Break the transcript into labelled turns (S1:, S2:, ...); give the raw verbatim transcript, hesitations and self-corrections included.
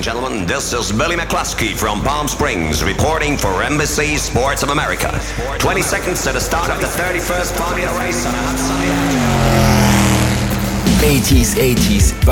S1: gentlemen, this is Billy McCluskey from Palm Springs reporting for N B C Sports of America. twenty seconds to the start of the thirty-first Formula race on a hot Sunday afternoon.
S2: eighties, eighties